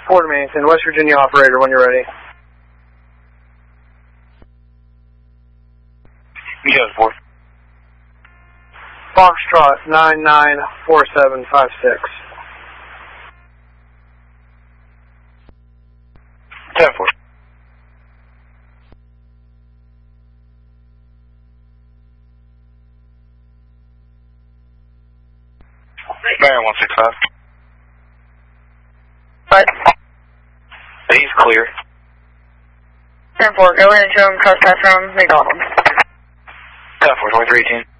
Fort Mason, West Virginia operator, when you're ready. Yeah, 4. Foxtrot 994756. 10-4. Baron 165. What? He's clear. 10-4, go in and show him trespass from McDonald's. 10-4, 2318.